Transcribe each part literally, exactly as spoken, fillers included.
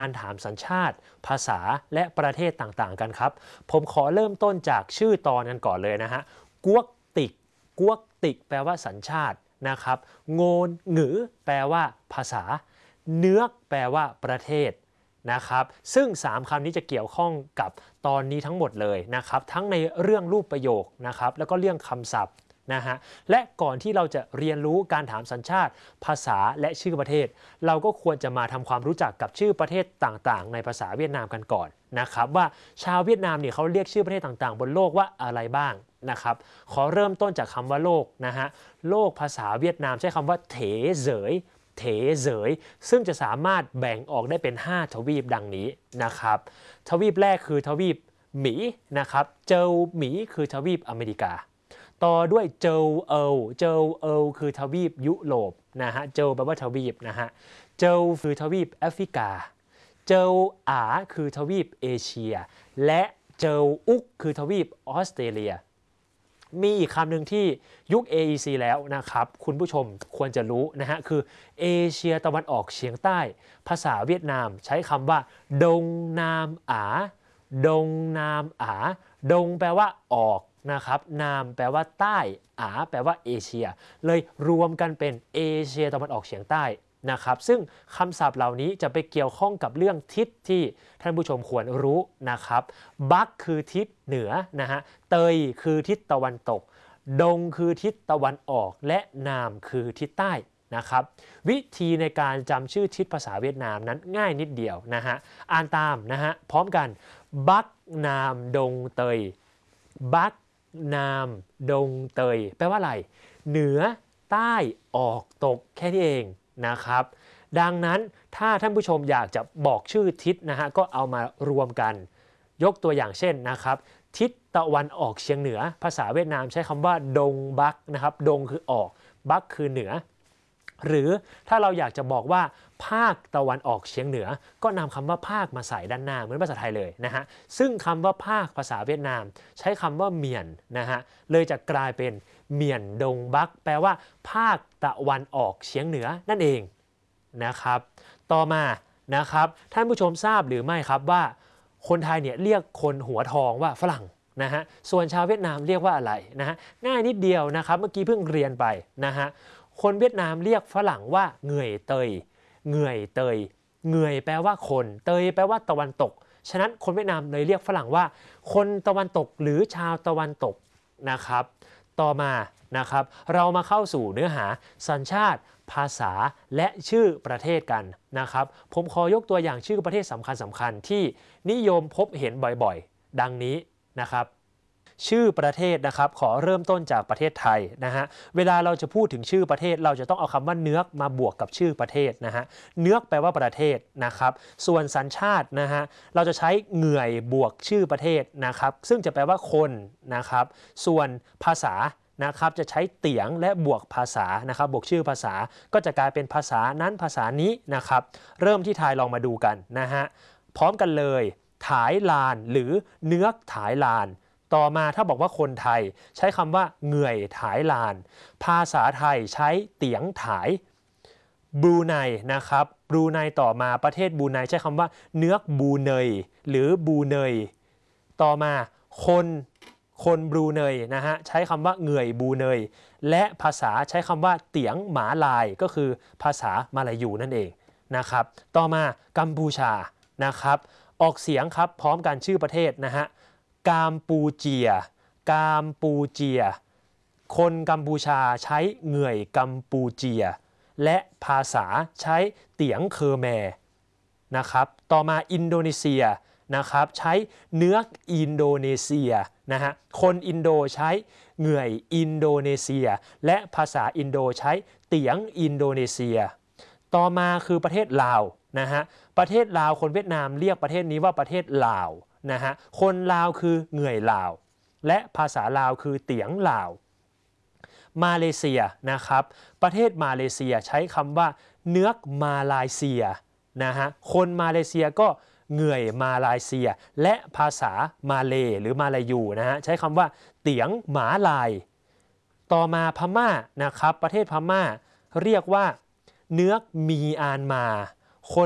การถามสัญชาติภาษาและประเทศต่างๆกันครับผมขอเริ่มต้นจากชื่อตอนกันก่อนเลยนะฮะกวกติกกวกติกแปลว่าสัญชาตินะครับโงนหงือแปลว่าภาษาเนื้อแปลว่าประเทศนะครับซึ่งสามคำนี้จะเกี่ยวข้องกับตอนนี้ทั้งหมดเลยนะครับทั้งในเรื่องรูปประโยคนะครับแล้วก็เรื่องคำศัพท์นะฮะและก่อนที่เราจะเรียนรู้การถามสัญชาติภาษาและชื่อประเทศเราก็ควรจะมาทำความรู้จักกับชื่อประเทศต่างๆในภาษาเวียดนามกันก่อนนะครับว่าชาวเวียดนามเนี่ยเขาเรียกชื่อประเทศต่างๆบนโลกว่าอะไรบ้างนะครับขอเริ่มต้นจากคำว่าโลกนะฮะโลกภาษาเวียดนามใช้คำว่าเถเสยเถเสยซึ่งจะสามารถแบ่งออกได้เป็นห้าทวีปดังนี้นะครับทวีปแรกคือทวีปหมีนะครับเจอหมีคือทวีปอเมริกาต่อด้วยเจอเอลเจอเอลคือทวีปยุโรปนะฮะเจอแปลว่าทวีปนะฮะเจอคือทวีปแอฟริกาเจออาคือทวีปเอเชียและเจออุกคือทวีปออสเตรเลียมีอีกคำหนึ่งที่ยุค เอ อี ซี แล้วนะครับคุณผู้ชมควรจะรู้นะฮะคือเอเชียตะวันออกเฉียงใต้ภาษาเวียดนามใช้คำว่าดงนามอาดงนามอาดงแปลว่าออกนะครับนามแปลว่าใต้อาแปลว่าเอเชียเลยรวมกันเป็นเอเชียตะวันออกเฉียงใต้นะครับซึ่งคำศัพท์เหล่านี้จะไปเกี่ยวข้องกับเรื่องทิศที่ท่านผู้ชมควรรู้นะครับบักคือทิศเหนือนะฮะเตยคือทิศตะวันตกดงคือทิศตะวันออกและนามคือทิศใต้นะครับวิธีในการจำชื่อทิศภาษาเวียดนามนั้นง่ายนิดเดียวนะฮะอ่านตามนะฮะพร้อมกันบักนามดงเตยบักนามดงเตยแปลว่าอะไรเหนือใต้ออกตกแค่นี้เองนะครับดังนั้นถ้าท่านผู้ชมอยากจะบอกชื่อทิศนะฮะก็เอามารวมกันยกตัวอย่างเช่นนะครับทิศตะวันออกเฉียงเหนือภาษาเวียดนามใช้คำว่าดงบักนะครับดงคือออกบักคือเหนือหรือถ้าเราอยากจะบอกว่าภาคตะวันออกเฉียงเหนือก็นำคำว่าภาคมาใส่ด้านหน้าเหมือนภาษาไทยเลยนะฮะซึ่งคำว่าภาคภาษาเวียดนามใช้คำว่าเมียนนะฮะเลยจะกลายเป็นเมียนดงบักแปลว่าภาคตะวันออกเฉียงเหนือนั่นเองนะครับต่อมานะครับท่านผู้ชมทราบหรือไม่ครับว่าคนไทยเนี่ยเรียกคนหัวทองว่าฝรั่งนะฮะส่วนชาวเวียดนามเรียกว่าอะไรนะฮะง่ายนิดเดียวนะครับเมื่อกี้เพิ่งเรียนไปนะฮะคนเวียดนามเรียกฝรั่งว่าเหงื่อยเตยเหงื่อยเตยเหงื่อยแปลว่าคนเตยแปลว่าตะวันตกฉะนั้นคนเวียดนามเลยเรียกฝรั่งว่าคนตะวันตกหรือชาวตะวันตกนะครับต่อมานะครับเรามาเข้าสู่เนื้อหาสัญชาติภาษาและชื่อประเทศกันนะครับผมขอยกตัวอย่างชื่อประเทศสำคัญสำคัญที่นิยมพบเห็นบ่อยๆดังนี้นะครับชื่อประเทศนะครับขอเริ่มต้นจากประเทศไทยนะฮะเวลาเราจะพูดถึงชื่อประเทศเราจะต้องเอาคำว่าเนื้อมาบวกกับชื่อประเทศนะฮะเนื้อแปลว่าประเทศนะครับส่วนสัญชาตินะฮะเราจะใช้เหงื่อยบวกชื่อประเทศนะครับซึ่งจะแปลว่าคนนะครับส่วนภาษานะครับจะใช้เตียงและบวกภาษานะครับบวกชื่อภาษาก็จะกลายเป็นภาษานั้นภาษานี้นะครับเริ่มที่ไทยลองมาดูกันนะฮะพร้อมกันเลยถายลานหรือเนื้อถายลานต่อมาถ้าบอกว่าคนไทยใช้คำว่าเหงื่อยถายลานภาษาไทยใช้เตียงถายบรูไนนะครับบรูไนต่อมาประเทศบรูไนใช้คำว่าเนื้อบูเนยหรือบูเนยต่อมาคนคนบรูเนยนะฮะใช้คำว่าเหงื่อยบูเนยและภาษาใช้คำว่าเตียงหมาลายก็คือภาษามาลายูนั่นเองนะครับต่อมากัมพูชานะครับออกเสียงครับพร้อมกันชื่อประเทศนะฮะกัมพูเจียกัมพูเจียคนกัมพูชาใช้เหงื่อยกัมพูเจียและภาษาใช้เตียงเคอร์แมนะครับต่อมาอินโดนีเซียนะครับใช้เนื้ออินโดนีเซียนะฮะคนอินโดใช้เหงื่อยอินโดนีเซียและภาษาอินโดใช้เตียงอินโดนีเซียต่อมาคือประเทศลาวนะฮะประเทศลาวคนเวียดนามเรียกประเทศนี้ว่าประเทศลาวนะฮะคนลาวคือเหงื่อยลาวและภาษาลาวคือเตียงลาวมาเลเซียนะครับประเทศมาเลเซียใช้คำว่าเนื้อมาลายเซียนะฮะคนมาเลเซียก็เหงื่อยมาลายเซียและภาษามาเลหรือมาลายูนะฮะใช้คำว่าเตียงหมาลายต่อมาพม่านะครับประเทศพม่าเรียกว่าเนื้อมีอานมาคน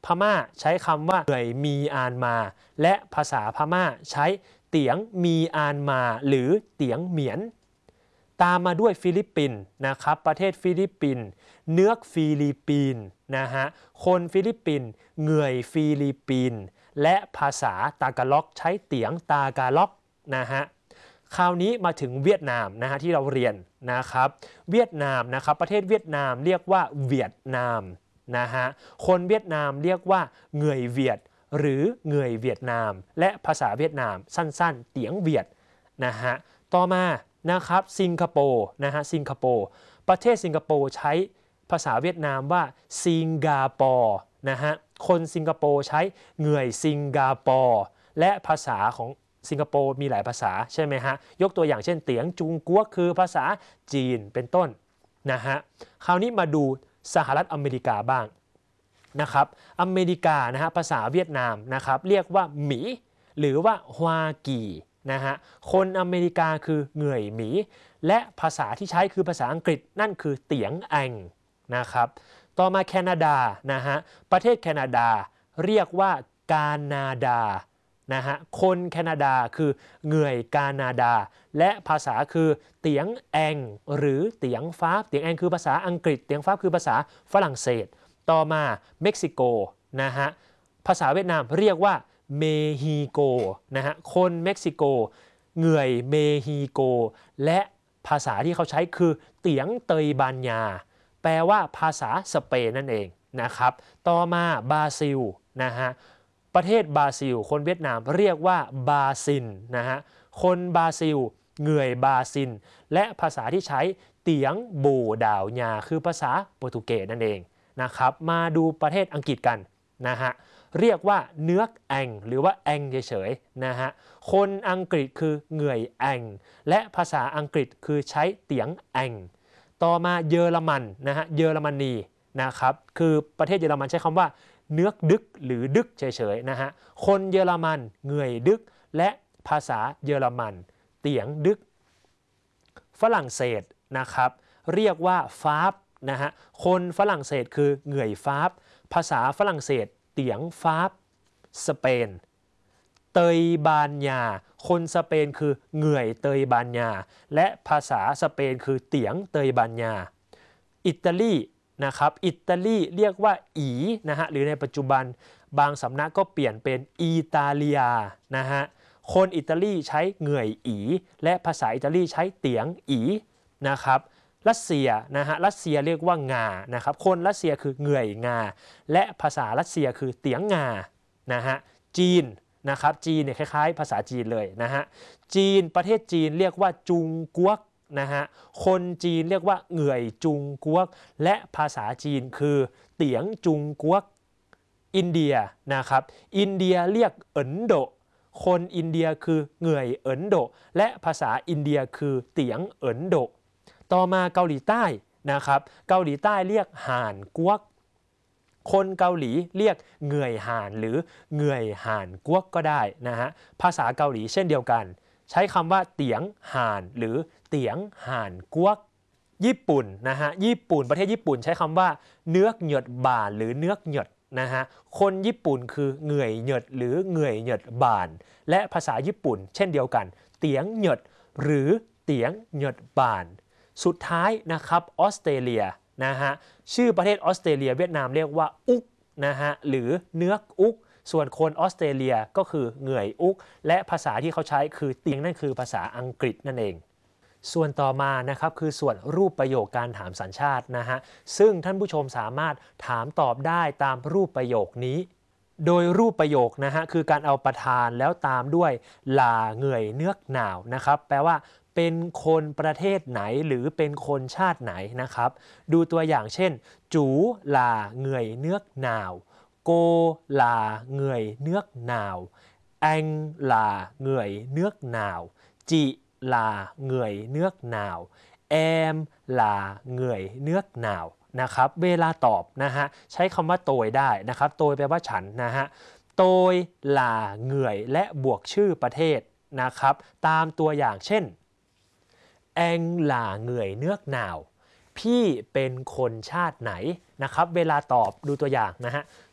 พม่าใช้คำว่าเหนื่อยมีอานมาและภาษาพม่าใช้เตียงมีอานมาหรือเตียงเหมียนตามมาด้วยฟิลิปปินส์นะครับประเทศฟิลิปปินส์เนื้อกฟิลิปปินส์นะฮะคนฟิลิปปินส์เหนื่อยฟิลิปปินส์และภาษาตากาล็อกใช้เตียงตากาล็อกนะฮะคราวนี้มาถึงเวียดนามนะฮะที่เราเรียนนะครับเวียดนามนะครับประเทศเวียดนามเรียกว่าเวียดนามนะฮะคนเวียดนามเรียกว่าเหนื่อยเวียดหรือเหนื่อยเวียดนามและภาษาเวียดนามสั้นๆเตียงเวียดนะฮะต่อมานะครับสิงคโปร์นะฮะสิงคโปร์ประเทศสิงคโปร์ใช้ภาษาเวียดนามว่าสิงคโปร์นะฮะคนสิงคโปร์ใช้เหนื่อยสิงคโปร์และภาษาของสิงคโปร์มีหลายภาษาใช่ไหมฮะยกตัวอย่างเช่นเตียงจุงกัวคือภาษาจีนเป็นต้นนะฮะคราวนี้มาดูสหรัฐอเมริกาบ้างนะครับอเมริกานะฮะภาษาเวียดนามนะครับเรียกว่าหมีหรือว่าฮวากีนะฮะคนอเมริกาคือเหนื่อยหมีและภาษาที่ใช้คือภาษาอังกฤษนั่นคือเตียงแองนะครับต่อมาแคนาดานะฮะประเทศแคนาดาเรียกว่ากานาดานะฮะคนแคนาดาคือเหนื่อยกานาดาและภาษาคือเตียงแองหรือเตียงฟ้าเตียงแองคือภาษาอังกฤษเตียงฟ้าคือภาษาฝรั่งเศสต่อมาเม็กซิโกนะฮะภาษาเวียดนามเรียกว่าเมฮิโกนะฮะคนเม็กซิโกเหนื่อยเมฮิโกและภาษาที่เขาใช้คือเตียงเตยบานยาแปลว่าภาษาสเปนนั่นเองนะครับต่อมาบราซิลนะฮะประเทศบราซิลคนเวียดนามเรียกว่าบาซินนะฮะคนบราซิลเหนื่อยบาซินและภาษาที่ใช้เตียงโบดาวยาคือภาษาโปรตุเกสนั่นเองนะครับมาดูประเทศอังกฤษกันนะฮะเรียกว่าเนื้อกแองหรือว่าแองเฉยๆนะฮะคนอังกฤษคือเหนื่อยแองและภาษาอังกฤษคือใช้เตียงแองต่อมาเยอรมันนะฮะเยอรมนีนะครับคือประเทศเยอรมันใช้คำว่าเนื้อกดึกหรือดึกเฉยๆนะฮะคนเยอรมันเหนื่อยดึกและภาษาเยอรมันเตียงดึกฝรั่งเศสนะครับเรียกว่าฟาบนะฮะคนฝรั่งเศสคือเหนื่อยฟาบภาษาฝรั่งเศสเตียงฟาบสเปนเตยบานยาคนสเปนคือเหนื่อยเตยบานยาและภาษาสเปนคือเตียงเตยบานยาอิตาลีนะครับอิตาลีเรียกว่าอีนะฮะหรือในปัจจุบันบางสำนักก็เปลี่ยนเป็นอิตาเลียนะฮะคนอิตาลีใช้เหนื่อยอีและภาษาอิตาลีใช้เตียงอีนะครับรัสเซียนะฮะรัสเซียเรียกว่างานะครับคนรัสเซียคือเหนื่อยงาและภาษารัสเซียคือเตียงงานะฮะจีนนะครับจีนเนี่ยคล้ายๆภาษาจีนเลยนะฮะจีนประเทศจีนเรียกว่าจุงกัวกนะฮะคนจีนเรียกว่าเหนื่อยจุงกัวกและภาษาจีนคือเตียงจุงกัวกอินเดียนะครับอินเดียเรียกเอินโดคนอินเดียคือเหนื่อยเอินโดและภาษาอินเดียคือเตียงเอินโดต่อมาเกาหลีใต้นะครับเกาหลีใต้เรียกห่านกวกคนเกาหลีเรียกเหนื่อยห่านหรือเหนื่อยห่านกวกก็ได้นะฮะภาษาเกาหลีเช่นเดียวกันใช้คำว่าเตียงห่านหรือเตียงห่านกวกญี่ปุ่นนะฮะญี่ปุ่นประเทศญี่ปุ่นใช้คำว่าเนื้อกเหยดบ่านหรือเนื้อกเหยดนะฮะคนญี่ปุ่นคือเหนื่อยเหยดหรือเหนื่อยเหยดบ่านและภาษาญี่ปุ่นเช่นเดียวกันเตียงเหยดหรือเตียงเหยดบ่านสุดท้ายนะครับออสเตรเลียนะฮะชื่อประเทศออสเตรเลียเวียดนามเรียกว่าอุกนะฮะหรือเนื้อกอุกส่วนคนออสเตรเลียก็คือเหนื่อยอุกและภาษาที่เขาใช้คือเตียงนั่นคือภาษาอังกฤษนั่นเองส่วนต่อมานะครับคือส่วนรูปประโยคการถามสัญชาตินะฮะซึ่งท่านผู้ชมสามารถถามตอบได้ตามรูปประโยคนี้โดยรูปประโยคนะฮะคือการเอาประธานแล้วตามด้วยลาเหนื่อยเนื้อกหนาวนะครับแปลว่าเป็นคนประเทศไหนหรือเป็นคนชาติไหนนะครับดูตัวอย่างเช่นจูลาเหนื่อยเนื้อกหนาวโกลาเหนื่อยเนื้อกหนาวแองลาเหนื่อยเนื้อกหนาวจิลาเหนื่อยเนื้อกหนาวแอมลาเหนื่อยเนื้อกหนาวนะครับเวลาตอบนะฮะใช้คำว่าโตยได้นะครับโตยแปลว่าฉันนะฮะโตยลาเหนื่อยและบวกชื่อประเทศนะครับตามตัวอย่างเช่นแองลาเหนื่อยเนื้อกหนาวพี่เป็นคนชาติไหนนะครับเวลาตอบดูตัวอย่างนะฮะ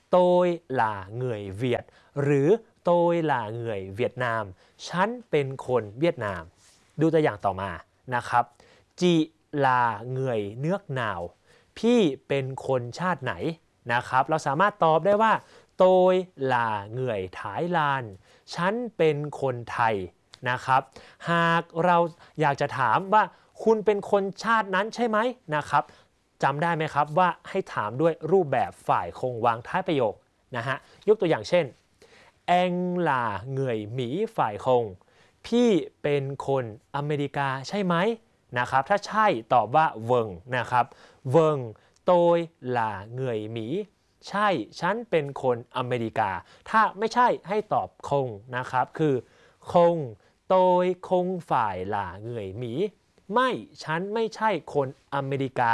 tôi là người Việt หรือ tôi là người Việt Nam ฉันเป็นคนเวียดนามดูตัวอย่างต่อมานะครับ chị là người nước nào พี่เป็นคนชาติไหนนะครับเราสามารถตอบได้ว่า tôi là người Thái Lan ฉันเป็นคนไทยนะครับหากเราอยากจะถามว่าคุณเป็นคนชาตินั้นใช่ไหมนะครับจำได้ไหมครับว่าให้ถามด้วยรูปแบบฝ่ายคงวางท้ายประโยคนะฮะยกตัวอย่างเช่น anh là người Mỹ phải không พี่เป็นคนอเมริกาใช่ไหมนะครับถ้าใช่ตอบว่า vâng นะครับ vâng tôi là người Mỹ ใช่ฉันเป็นคนอเมริกาถ้าไม่ใช่ให้ตอบคงนะครับคือคง tôi không phải là người Mỹ ไม่ฉันไม่ใช่คนอเมริกา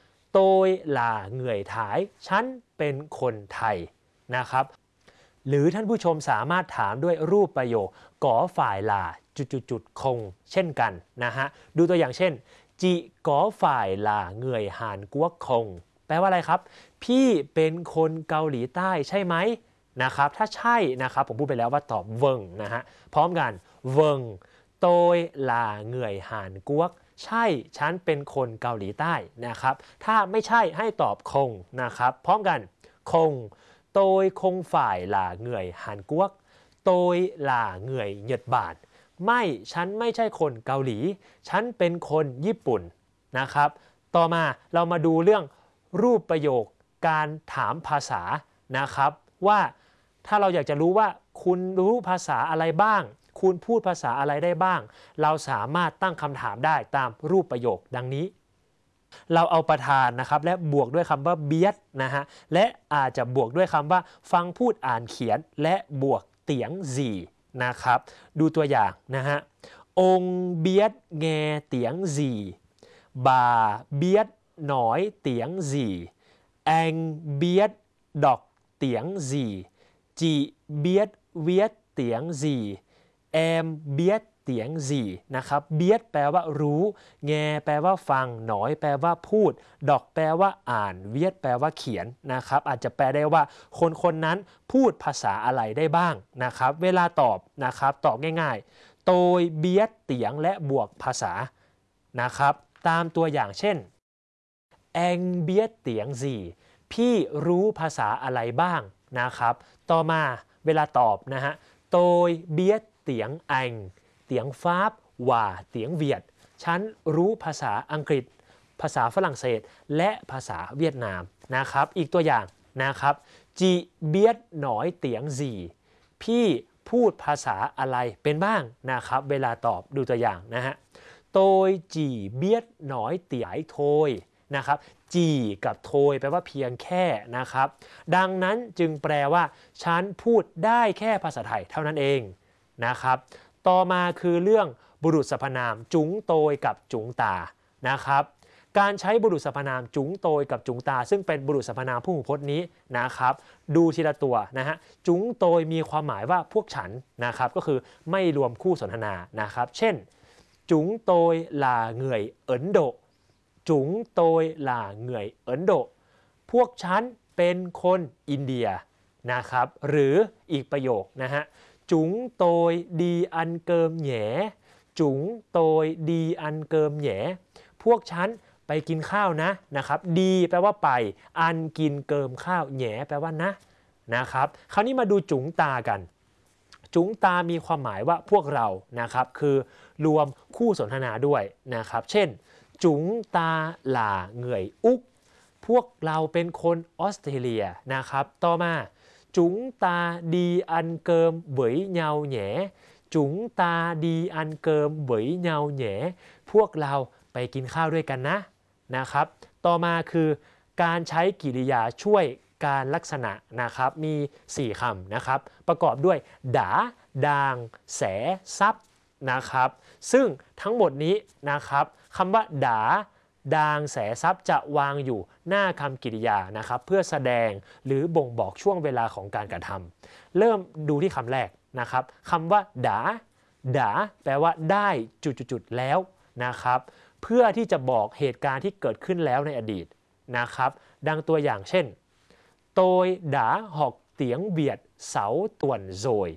tôi là người Thái ฉันเป็นคนไทยนะครับหรือท่านผู้ชมสามารถถามด้วยรูปประโยคก๋อฝ่ายลาจุดๆๆคงเช่นกันนะฮะดูตัวอย่างเช่นจีก๋อฝ่ายลาเงยหานกัวคงแปลว่าอะไรครับพี่เป็นคนเกาหลีใต้ใช่ไหมนะครับถ้าใช่นะครับผมพูดไปแล้วว่าตอบเวิงนะฮะพร้อมกันเวิงโตยลาเงยหานกัวใช่ฉันเป็นคนเกาหลีใต้นะครับถ้าไม่ใช่ให้ตอบคงนะครับพร้อมกันคงtôi không phải là người Hàn Quốc tôi là người Nhật Bản ไม่ฉันไม่ใช่คนเกาหลีฉันเป็นคนญี่ปุ่นนะครับต่อมาเรามาดูเรื่องรูปประโยคการถามภาษานะครับว่าถ้าเราอยากจะรู้ว่าคุณรู้ภาษาอะไรบ้างคุณพูดภาษาอะไรได้บ้างเราสามารถตั้งคำถามได้ตามรูปประโยคดังนี้เราเอาประธานนะครับและบวกด้วยคำว่าเบียดนะฮะและอาจจะบวกด้วยคำว่าฟังพูดอ่านเขียนและบวกเตียงสี่นะครับดูตัวอย่างนะฮะองเบียดแงเตียงสี่บาเบียดหนอยเตียงสี่แองเบียดดอกเตียงสี่จีเบียดเวียดเตียงสี่แอมเบียดเตียงสี่นะครับเบียดแปลว่ารู้แงแปลว่าฟังหนอยแปลว่าพูดดอกแปลว่าอ่านเวียดแปลว่าเขียนนะครับอาจจะแปลได้ว่าคนคนนั้นพูดภาษาอะไรได้บ้างนะครับเวลาตอบนะครับตอบง่ายๆโตยเบียดเตียงและบวกภาษานะครับตามตัวอย่างเช่นแองเบียดเตียงสี่พี่รู้ภาษาอะไรบ้างนะครับต่อมาเวลาตอบนะฮะโตยเบียดเตียงแองเตียงฟาบว่าเตียงเวียดฉันรู้ภาษาอังกฤษภาษาฝรั่งเศสและภาษาเวียดนามนะครับอีกตัวอย่างนะครับจีเบียดหนอยเตียงสี่พี่พูดภาษาอะไรเป็นบ้างนะครับเวลาตอบดูตัวอย่างนะฮะโตยจีเบียดหนอยเตียโทยนะครับจีกับโทยแปลว่าเพียงแค่นะครับดังนั้นจึงแปลว่าฉันพูดได้แค่ภาษาไทยเท่านั้นเองนะครับต่อมาคือเรื่องบุรุษสรรพนามจุ๋งโตยกับจุ๋งตานะครับการใช้บุรุษสรรพนามจุ๋งโตยกับจุ๋งตาซึ่งเป็นบุรุษสรรพนามพหูพจน์นี้นะครับดูทีละตัวนะฮะจุ๋งโตยมีความหมายว่าพวกฉันนะครับก็คือไม่รวมคู่สนทนานะครับเช่นจุ๋งโตยลาเหงื่อยเอินโดจุ๋งโตยลาเหงื่อยเอินโดพวกฉันเป็นคนอินเดียนะครับหรืออีกประโยคนะฮะจุ๋งโตยดีอันเกิมแหนจุ๋งโตยดีอันเกิมแหนพวกฉันไปกินข้าวนะนะครับดีแปลว่าไปอันกินเกิมข้าวแหนแปลว่านะนะครับคราวนี้มาดูจุ๋งตากันจุ๋งตามีความหมายว่าพวกเรานะครับคือรวมคู่สนทนาด้วยนะครับเช่นจุ๋งตาหล่าเหงื่อยอุกพวกเราเป็นคนออสเตรเลียนะครับต่อมาจุ๋งตาดีอันเกิมเหวยเงาแหนจุ๋งตาดีอันเกิมเหวยเงาแหนพวกเราไปกินข้าวด้วยกันนะนะครับต่อมาคือการใช้กริยาช่วยการลักษณะนะครับมีสี่คำนะครับประกอบด้วยดาดางแสซับนะครับซึ่งทั้งหมดนี้นะครับคำว่าดาดางแสซับจะวางอยู่หน้าคำกริยานะครับเพื่อแสดงหรือบ่งบอกช่วงเวลาของการกระทำเริ่มดูที่คำแรกนะครับคำว่าดาดาแปลว่าได้จุดๆแล้วนะครับเพื่อที่จะบอกเหตุการณ์ที่เกิดขึ้นแล้วในอดีตนะครับดังตัวอย่างเช่นโต tôi đã học tiếng Việt sáu tuần rồi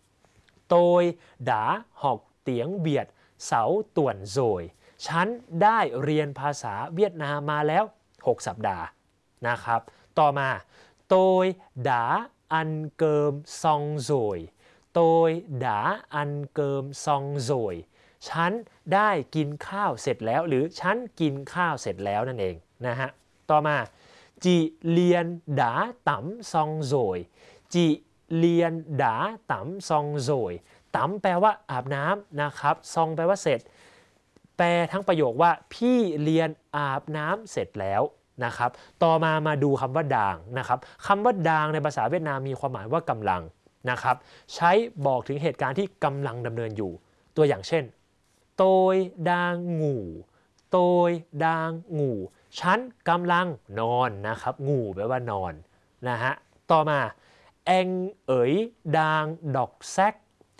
tôi đã học tiếng Việt sáu tuần rồiฉันได้เรียนภาษาเวียดนามมาแล้วหกสัปดาห์นะครับต่อมา tôi đã ăn cơm xong rồi tôi đã ăn cơm xong rồi ฉันได้กินข้าวเสร็จแล้วหรือฉันกินข้าวเสร็จแล้วนั่นเองนะฮะต่อมา chị Liên đã tắm xong rồi chị Liên đã tắm xong rồi ตำแปลว่าอาบน้ำนะครับซองแปลว่าเสร็จแปลทั้งประโยคว่าพี่เรียนอาบน้ำเสร็จแล้วนะครับต่อมามาดูคำว่าดางนะครับคำว่าดางในภาษาเวียดนามมีความหมายว่ากำลังนะครับใช้บอกถึงเหตุการณ์ที่กำลังดำเนินอยู่ตัวอย่างเช่น tôi đang ngủ tôi đang ngủ ฉันกำลังนอนนะครับงูแปลว่านอนนะฮะต่อมา anh ấy đang đọc sách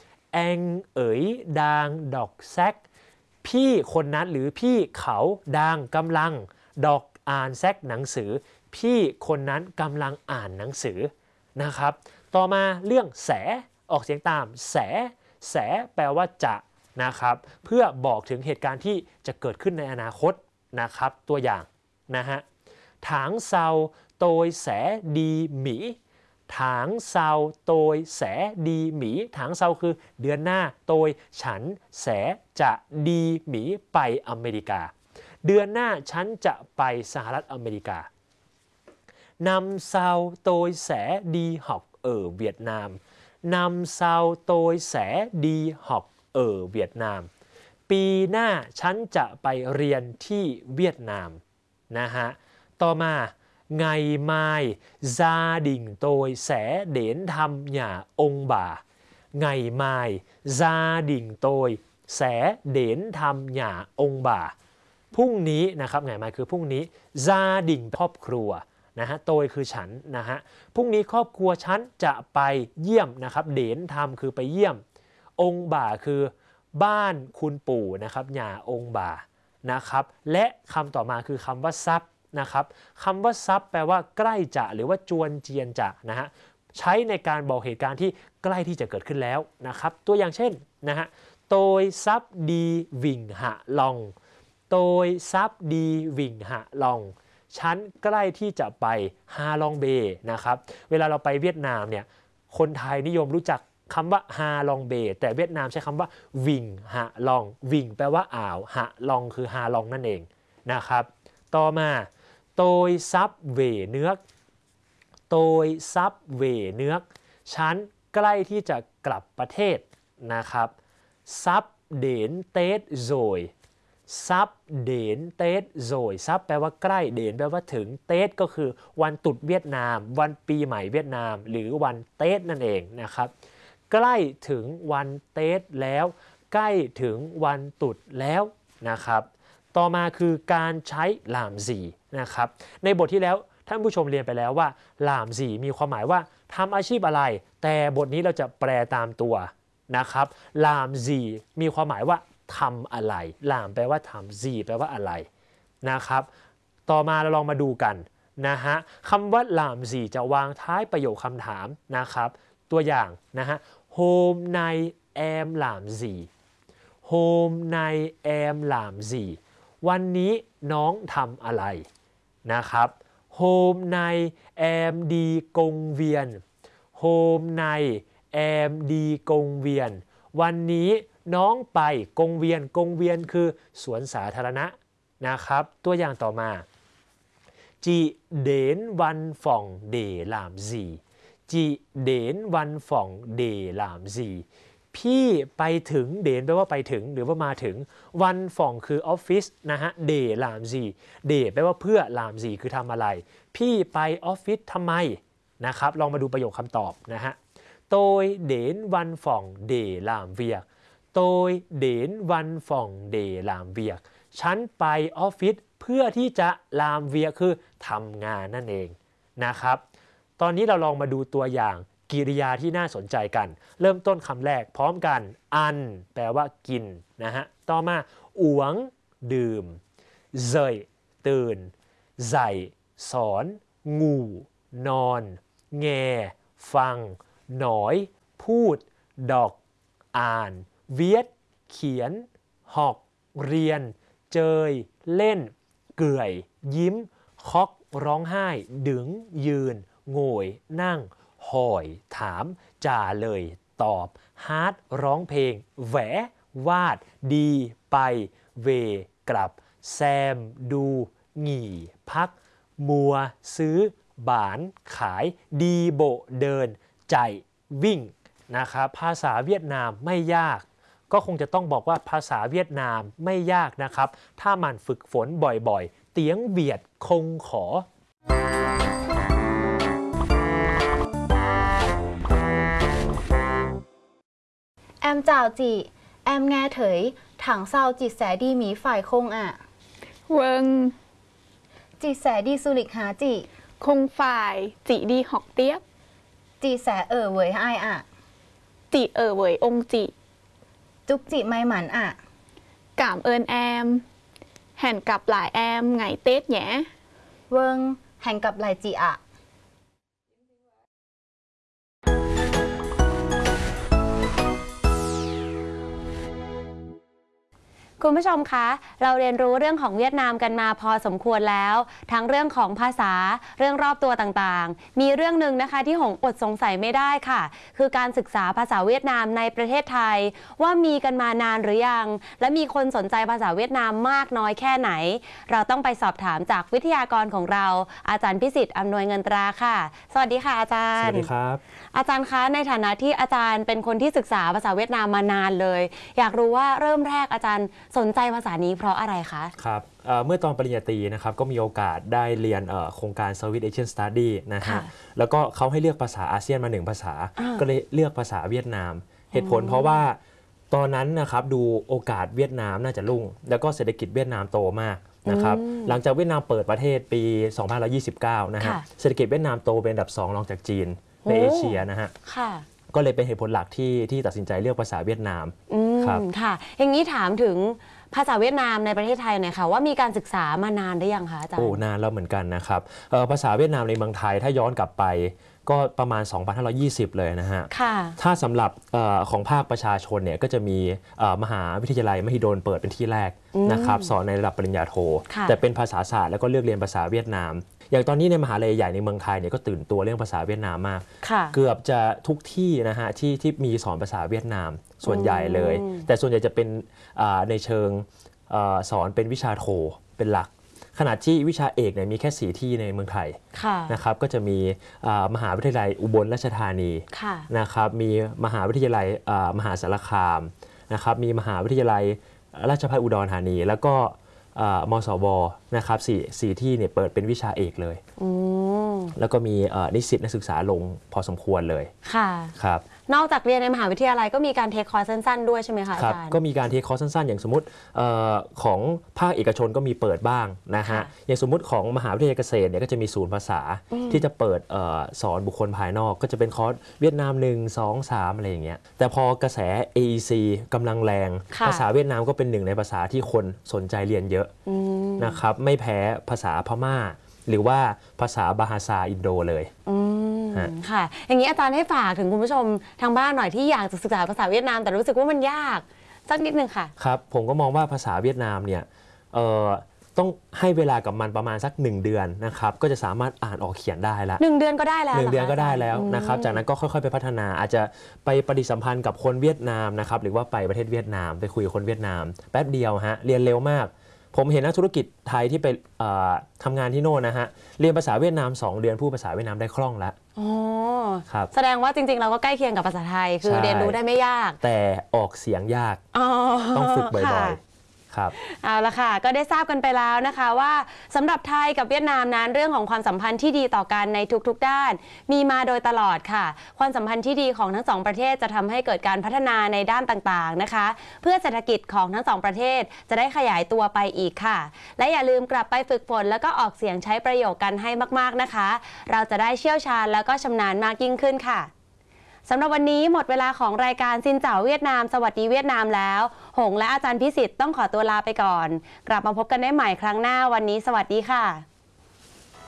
anh ấy đang đọc sách พี่คนนั้นหรือพี่เขาดังกำลังดอกอ่านแซกหนังสือพี่คนนั้นกำลังอ่านหนังสือนะครับต่อมาเรื่องแสออกเสียงตามแสแสแปลว่าจะนะครับเพื่อบอกถึงเหตุการณ์ที่จะเกิดขึ้นในอนาคตนะครับตัวอย่างนะฮะถางเซาโตยแสดีหมีถางเซาโตยแสดีหมีถางเซาคือเดือนหน้าโตยฉันแสจะดีหมีไปอเมริกาเดือนหน้าฉันจะไปสหรัฐอเมริกานำเซาโตยแสดีหอกเอ๋อเวียดนามนำเซาโตยแสดีหอกเอ๋อเวียดนามปีหน้าฉันจะไปเรียนที่เวียดนามนะฮะต่อมาngày mai gia đình tôi sẽ đến thăm nhà ông bà ngày mai gia đình tôi sẽ đến thăm nhà ông bà พรุ่งนี้นะครับngày maiคือพรุ่งนี้ gia đình ครอบครัวนะฮะโตยคือฉันนะฮะพรุ่งนี้ครอบครัวฉันจะไปเยี่ยมนะครับเดนทำคือไปเยี่ยมองค์บ่าคือบ้านคุณปู่นะครับหย่าองค์บ่านะครับและคำต่อมาคือคำว่าซับนะครับคำว่าซับแปลว่าใกล้จะหรือว่าจวนเจียนจะนะฮะใช้ในการบอกเหตุการณ์ที่ใกล้ที่จะเกิดขึ้นแล้วนะครับตัวอย่างเช่นนะฮะโตยซับดีวิ่งหะลองโตยซับดีวิ่งหะลองฉันใกล้ที่จะไปฮาลองเบนะครับเวลาเราไปเวียดนามเนี่ยคนไทยนิยมรู้จักคำว่าฮาลองเบแต่เวียดนามใช้คำว่าวิ่งหะลองวิ่งแปลว่าอ่าวหะลองคือฮาลองนั่นเองนะครับต่อมาโตยซับเวเนื้อโตยซับเวเนื้อฉันใกล้ที่จะกลับประเทศนะครับซับเดนเตสโซยซับเดนเตสโซยซับแปลว่าใกล้เดนแปลว่าถึงเตสก็คือวันตรุษเวียดนามวันปีใหม่เวียดนามหรือวันเตสนั่นเองนะครับใกล้ถึงวันเตสแล้วใกล้ถึงวันตรุษแล้วนะครับต่อมาคือการใช้หลามสีนะครับในบทที่แล้วท่านผู้ชมเรียนไปแล้วว่าหลามสีมีความหมายว่าทำอาชีพอะไรแต่บทนี้เราจะแปลตามตัวนะครับหลามสีมีความหมายว่าทำอะไรหลามแปลว่าทำสีแปลว่าอะไรนะครับต่อมาเราลองมาดูกันนะฮะคำว่าหลามสีจะวางท้ายประโยคคำถามนะครับตัวอย่างนะฮะ hôm nay em làm gì hôm nay em làm gì วันนี้น้องทำอะไรนะครับ hôm nay em đi công viên hôm nay em đi công viên วันนี้น้องไปกงเวียนกงเวียนคือสวนสาธารณะนะครับตัวอย่างต่อมา chị đến văn phòng để làm gì chị đến văn phòng để làm gìพี่ไปถึงเดนแปลว่าไปถึงหรือว่ามาถึงวันฝ่องคือออฟฟิศนะฮะเดลามซีเดแปลว่าเพื่อลามซีคือทำอะไรพี่ไปออฟฟิศทำไมนะครับลองมาดูประโยคคำตอบนะฮะ tôi đến văn phòng để làm việc tôi đến văn phòng để làm việc ฉันไปออฟฟิศเพื่อที่จะลามเวียคือทำงานนั่นเองนะครับตอนนี้เราลองมาดูตัวอย่างกิริยาที่น่าสนใจกันเริ่มต้นคำแรกพร้อมกันอันแปลว่ากินนะฮะต่อมาอวงดื่มเซยตื่นใส่สอนงูนอนแงฟังหนอยพูดดอกอ่านเวียดเขียนหอกเรียนเจยเล่นเกื่อยยิ้มคอกร้องไห้ดึงยืนโง่ยนั่งหอยถามจ่าเลยตอบฮาร์ดร้องเพลงแหววาดดีไปเวกลับแซมดูหงี่พักมัวซื้อบานขายดีโบเดินใจวิ่งนะครับภาษาเวียดนามไม่ยากก็คงจะต้องบอกว่าภาษาเวียดนามไม่ยากนะครับถ้ามันฝึกฝนบ่อยๆเตียงเวียดคงขอแอมจ่าวจีแอมแงเถยถังเศร้าจิตแสดีหมีฝ่ายคงอ่ะเวิงจิตแสดีสุลิกหาจิคงฝ่ายจีดีหอกเตี้ยบจีแสเอ๋อเวยไออ่ะจีเอ๋อเวยองจีจุกจิไม่หมันอ่ะกามเอินแอมแห่นกับหลายแอมไงเต๊ดแหนเวิงแห่งกับหลายจีอ่ะคุณผู้ชมคะเราเรียนรู้เรื่องของเวียดนามกันมาพอสมควรแล้วทั้งเรื่องของภาษาเรื่องรอบตัวต่างๆมีเรื่องหนึ่งนะคะที่หงอดสงสัยไม่ได้ค่ะคือการศึกษาภาษาเวียดนามในประเทศไทยว่ามีกันมานานหรือยังและมีคนสนใจภาษาเวียดนามมากน้อยแค่ไหนเราต้องไปสอบถามจากวิทยากรของเราอาจารย์พิสิทธิ์อำนวยเงินตราค่ะสวัสดีค่ะอาจารย์สวัสดีครับอาจารย์คะในฐานะที่อาจารย์เป็นคนที่ศึกษาภาษาเวียดนามมานานเลยอยากรู้ว่าเริ่มแรกอาจารย์สนใจภาษานี้เพราะอะไรคะครับเมื่อตอนปริญญาตรีนะครับก็มีโอกาสได้เรียนโครงการ Southeast Asian Study นะฮะแล้วก็เขาให้เลือกภาษาอาเซียนมาหนึ่งภาษาก็เลยเลือกภาษาเวียดนามเหตุผลเพราะว่าตอนนั้นนะครับดูโอกาสเวียดนามน่าจะรุ่งแล้วก็เศรษฐกิจเวียดนามโตมากนะครับหลังจากเวียดนามเปิดประเทศปีสองพันยี่สิบเก้านะฮะเศรษฐกิจเวียดนามโตเป็นอันดับสองรองจากจีนในเอเชียนะฮะก็เลยเป็นเหตุผลหลักที่ที่ตัดสินใจเลือกภาษาเวียดนามครับค่ะอย่างนี้ถามถึงภาษาเวียดนามในประเทศไทยหน่อยค่ะว่ามีการศึกษามานานได้ยังคะอาจารย์โอ้นานแล้วเหมือนกันนะครับภาษาเวียดนามในเมืองไทยถ้าย้อนกลับไปก็ประมาณสองพันห้าร้อยยี่สิบเลยนะฮะถ้าสำหรับของภาคประชาชนเนี่ยก็จะมีมหาวิทยาลัยมหิดลเปิดเป็นที่แรกนะครับสอนในระดับปริญญาโทแต่เป็นภาษาศาสตร์แล้วก็เลือกเรียนภาษาเวียดนามอย่างตอนนี้ในมหาลัยใหญ่ในเมืองไทยเนี่ยก็ตื่นตัวเรื่องภาษาเวียดนามมากเกือบจะทุกที่นะฮะที่ที่มีสอนภาษาเวียดนามส่วนใหญ่เลยแต่ส่วนใหญ่จะเป็นในเชิงสอนเป็นวิชาโทเป็นหลักขณะที่วิชาเอกเนี่ยมีแค่สี่ที่ในเมืองไทยนะครับก็จะมีมหาวิทยาลัยอุบลราชธานีนะครับมีมหาวิทยาลัยมหาสารคามนะครับมีมหาวิทยาลัยราชภัฏอุดรธานีแล้วก็มสวนะครับสี่สี่ที่เนี่ยเปิดเป็นวิชาเอกเลยแล้วก็มีนิสิตนักศึกษาลงพอสมควรเลยค่ะครับนอกจากเรียนในมหาวิทยาลัยก็มีการเทคคอร์สสั้นๆด้วยใช่ไหมคะอาจารย์ก็มีการเทคคอร์สสั้นๆอย่างสมมติของภาคเอกชนก็มีเปิดบ้างนะฮะอย่างสมมติของมหาวิทยาลัยเกษตรเนี่ยก็จะมีศูนย์ภาษาที่จะเปิดสอนบุคคลภายนอกก็จะเป็นคอร์สเวียดนามหนึ่ง สอง สามอะไรอย่างเงี้ยแต่พอกระแส เอ อี ซี กำลังแรงภาษาเวียดนามก็เป็นหนึ่งในภาษาที่คนสนใจเรียนเยอะนะครับไม่แพ้ภาษาพม่าหรือว่าภาษาบาฮาซาอินโดเลยค่ะอย่างนี้อาจารย์ให้ฝากถึงคุณผู้ชมทางบ้านหน่อยที่อยากจะศึกษาภาษาเวียดนามแต่รู้สึกว่ามันยากสักนิดนึงค่ะครับผมก็มองว่าภาษาเวียดนามเนี่ยต้องให้เวลากับมันประมาณสักหนึ่งเดือนนะครับก็จะสามารถอ่านออกเขียนได้แล้วหนึ่งเดือนก็ได้แล้วหนึ่งเดือนก็ได้แล้วนะครับจากนั้นก็ค่อยๆไปพัฒนาอาจจะไปปฏิสัมพันธ์กับคนเวียดนามนะครับหรือว่าไปประเทศเวียดนามไปคุยกับคนเวียดนามแป๊บเดียวฮะเรียนเร็วมากผมเห็นนักธุรกิจไทยที่ไปทำงานที่โน่นนะฮะเรียนภาษาเวียดนามสองเดือนพูดภาษาเวียดนามได้คล่องแล้วอ๋อครับแสดงว่าจริงๆเราก็ใกล้เคียงกับภาษาไทยคือเรียนรู้ได้ไม่ยากแต่ออกเสียงยากต้องฝึกบ่อยๆครับเอาละค่ะก็ได้ทราบกันไปแล้วนะคะว่าสำหรับไทยกับเวียดนามนั้นเรื่องของความสัมพันธ์ที่ดีต่อกันในทุกๆด้านมีมาโดยตลอดค่ะความสัมพันธ์ที่ดีของทั้งสองประเทศจะทำให้เกิดการพัฒนาในด้านต่างๆนะคะเพื่อเศรษฐกิจของทั้งสองประเทศจะได้ขยายตัวไปอีกค่ะและอย่าลืมกลับไปฝึกฝนแล้วก็ออกเสียงใช้ประโยคกันให้มากๆนะคะเราจะได้เชี่ยวชาญแล้วก็ชำนาญมากยิ่งขึ้นค่ะสำหรับวันนี้หมดเวลาของรายการซินเจ๋าเวียดนามสวัสดีเวียดนามแล้วหงและอาจารย์พิสิทธิ์ต้องขอตัวลาไปก่อนกลับมาพบกันได้ใหม่ครั้งหน้าวันนี้สวัสดีค่ะ